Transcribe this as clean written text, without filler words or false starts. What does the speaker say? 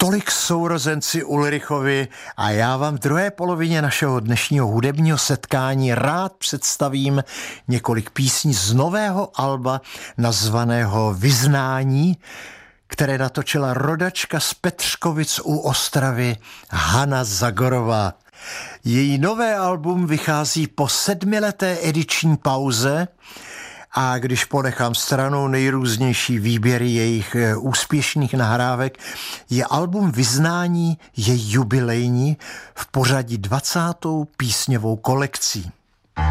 Tolik sourozenci Ulrichovi a já vám v druhé polovině našeho dnešního hudebního setkání rád představím několik písní z nového alba nazvaného Vyznání, které natočila rodačka z Petržkovic u Ostravy Hana Zagorová. Její nové album vychází po 7leté ediční pauze a když ponechám stranou nejrůznější výběry jejich úspěšných nahrávek, je album Vyznání je jubilejní v pořadí 20. písňovou kolekcí.